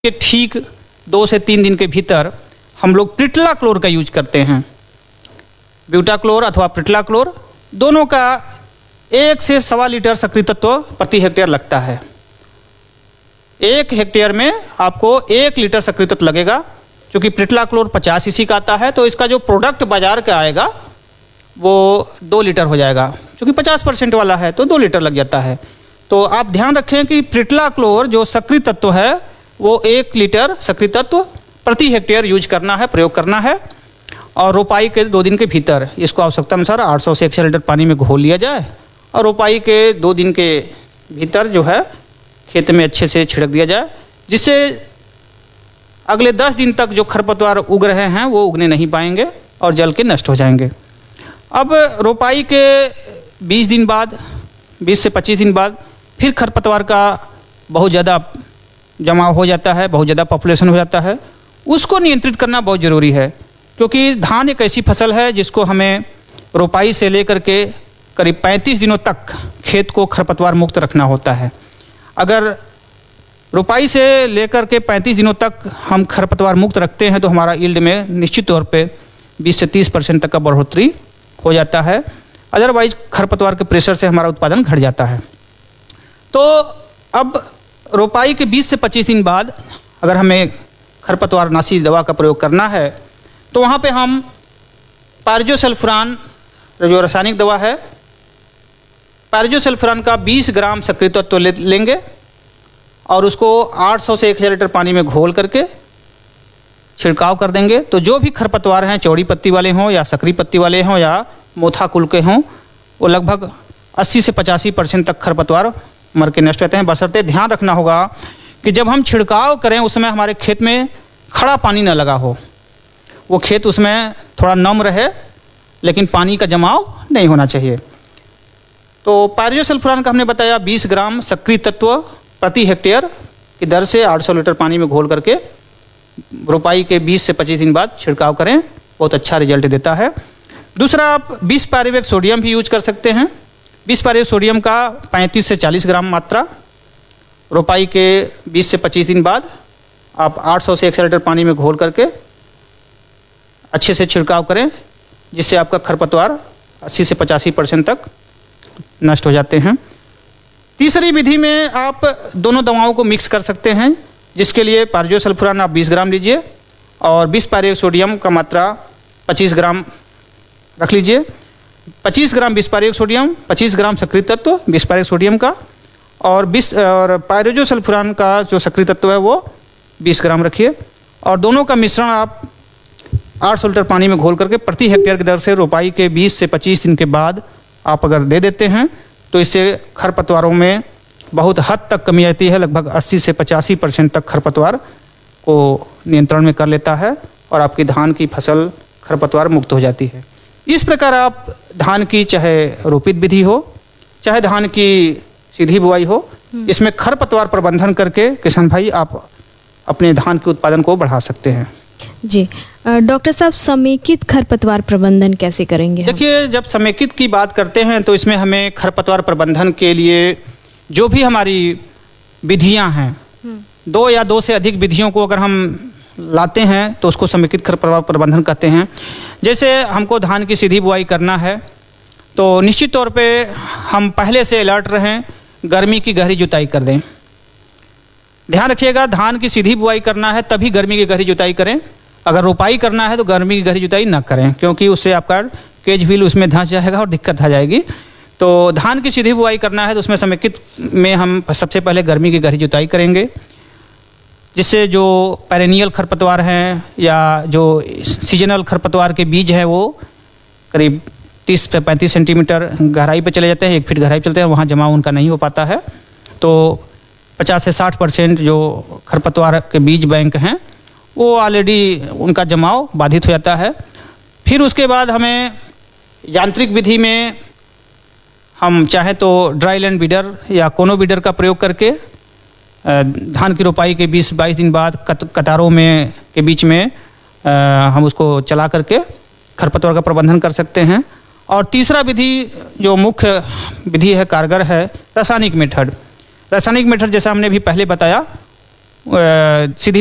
के ठीक 2 से 3 दिन के भीतर हम लोग प्रिटलाक्लोर का यूज करते हैं। ब्यूटाक्लोर अथवा प्रिटलाक्लोर दोनों का 1 से 1.25 लीटर सक्रिय तत्व प्रति हेक्टेयर लगता है। 1 हेक्टेयर में आपको 1 लीटर सक्रिय तत्व लगेगा। क्योंकि प्रिटलाक्लोर 50 सीसी का आता है तो इसका जो प्रोडक्ट बाजार का आएगा वो 2 लीटर हो जाएगा। क्योंकि 50% वाला है तो 2 लीटर लग जाता है। तो आप ध्यान रखें कि प्रिटलाक्लोर जो सक्रिय तत्व है वो 1 लीटर सक्रिय तत्व प्रति हेक्टेयर यूज करना है, प्रयोग करना है। और रोपाई के 2 दिन के भीतर इसको आवश्यकता अनुसार 800 से 100 लीटर पानी में घोल लिया जाए और रोपाई के 2 दिन के भीतर जो है खेत में अच्छे से छिड़क दिया जाए, जिससे अगले 10 दिन तक जो खरपतवार उग रहे हैं वो उगने नहीं पाएंगे और जल के नष्ट हो जाएंगे। अब रोपाई के 20 दिन बाद, 20 से 25 दिन बाद फिर खरपतवार का बहुत ज़्यादा जमाव हो जाता है, बहुत ज़्यादा पॉपुलेशन हो जाता है। उसको नियंत्रित करना बहुत ज़रूरी है, क्योंकि धान एक ऐसी फसल है जिसको हमें रोपाई से लेकर के करीब 35 दिनों तक खेत को खरपतवार मुक्त रखना होता है। अगर रोपाई से लेकर के 35 दिनों तक हम खरपतवार मुक्त रखते हैं तो हमारा यील्ड में निश्चित तौर पे 20 से 30% तक का बढ़ोतरी हो जाता है। अदरवाइज खरपतवार के प्रेशर से हमारा उत्पादन घट जाता है। तो अब रोपाई के 20 से 25 दिन बाद अगर हमें खरपतवार नाशी दवा का प्रयोग करना है तो वहाँ पे हम पायरजोसल्फरान जो रासायनिक दवा है, पायरजोसल्फरान का 20 ग्राम सक्रिय तत्व लेंगे और उसको 800 से 1000 लीटर पानी में घोल करके छिड़काव कर देंगे। तो जो भी खरपतवार हैं, चौड़ी पत्ती वाले हों या सकरी पत्ती वाले हों या मोथा कुल के हों, वो लगभग 80 से 85% तक खरपतवार मर के नष्ट होते हैं। बशर्ते ध्यान रखना होगा कि जब हम छिड़काव करें उस समय हमारे खेत में खड़ा पानी न लगा हो, वो खेत उसमें थोड़ा नम रहे लेकिन पानी का जमाव नहीं होना चाहिए। तो पायरजोसल्फरान का हमने बताया 20 ग्राम सक्रिय तत्व प्रति हेक्टेयर की दर से 800 लीटर पानी में घोल करके रोपाई के 20 से 25 दिन बाद छिड़काव करें, बहुत अच्छा रिजल्ट देता है। दूसरा, आप 20 पायरुवेट सोडियम भी यूज कर सकते हैं। 20 पायरुवेट सोडियम का 35 से 40 ग्राम मात्रा रोपाई के 20 से 25 दिन बाद आप 800 से 100 लीटर पानी में घोल करके अच्छे से छिड़काव करें, जिससे आपका खरपतवार 80 से 85% तक नष्ट हो जाते हैं। तीसरी विधि में आप दोनों दवाओं को मिक्स कर सकते हैं, जिसके लिए पायरजोसल्फरान आप 20 ग्राम लीजिए और 20 पायरुवेट सोडियम का मात्रा 25 ग्राम रख लीजिए। 25 ग्राम 20 पायरुवेट सोडियम, 25 ग्राम सक्रिय तत्व 20 पायरुवेट सोडियम का और पायरजोसल्फरान का जो सक्रिय तत्व है वो 20 ग्राम रखिए और दोनों का मिश्रण आप 800 लीटर पानी में घोल करके प्रति हेक्टेयर की दर से रोपाई के 20 से 25 दिन के बाद आप अगर दे देते हैं तो इससे खरपतवारों में बहुत हद तक कमी आती है। लगभग 80 से 85% तक खरपतवार को नियंत्रण में कर लेता है और आपकी धान की फसल खरपतवार मुक्त हो जाती है। इस प्रकार आप धान की चाहे रोपित विधि हो चाहे धान की सीधी बुआई हो, इसमें खरपतवार प्रबंधन करके किसान भाई आप अपने धान के उत्पादन को बढ़ा सकते हैं। जी डॉक्टर साहब, समेकित खरपतवार प्रबंधन कैसे करेंगे? देखिए, जब समेकित की बात करते हैं तो इसमें हमें खरपतवार प्रबंधन के लिए जो भी हमारी विधियां हैं, 2 या 2 से अधिक विधियों को अगर हम लाते हैं तो उसको समेकित खरपतवार प्रबंधन कहते हैं। जैसे हमको धान की सीधी बुआई करना है तो निश्चित तौर पे हम पहले से अलर्ट रहें, गर्मी की गहरी जुताई कर दें। ध्यान रखिएगा, धान की सीधी बुआई करना है तभी गर्मी की गहरी जुताई करें। अगर रोपाई करना है तो गर्मी की गहरी जुताई ना करें, क्योंकि उससे आपका केज व्हील उसमें धंस जाएगा और दिक्कत आ जाएगी। तो धान की सीधी बुआई करना है तो उसमें समेकित में हम सबसे पहले गर्मी की गहरी जुताई करेंगे, जिससे जो पेरेनियल खरपतवार हैं या जो सीजनल खरपतवार के बीज हैं वो करीब 30 से 35 सेंटीमीटर गहराई पे चले जाते हैं, 1 फीट गहराई पे चलते हैं, वहाँ जमाव उनका नहीं हो पाता है। तो 50 से 60% जो खरपतवार के बीज बैंक हैं वो ऑलरेडी उनका जमाव बाधित हो जाता है। फिर उसके बाद हमें यांत्रिक विधि में हम चाहें तो ड्राई लैंड बीडर या कोनो बीडर का प्रयोग करके धान की रोपाई के 20-22 दिन बाद कतारों में के बीच में हम उसको चला करके खरपतवार का प्रबंधन कर सकते हैं। और तीसरा विधि जो मुख्य विधि है, कारगर है, रासायनिक मेथड। रासायनिक मेथड जैसा हमने भी पहले बताया सीधी